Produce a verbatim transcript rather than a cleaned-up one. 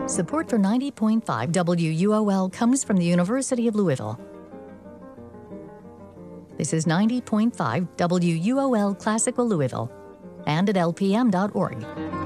Support for ninety point five W U O L comes from the University of Louisville. This is ninety point five W U O L Classical Louisville and at L P M dot org.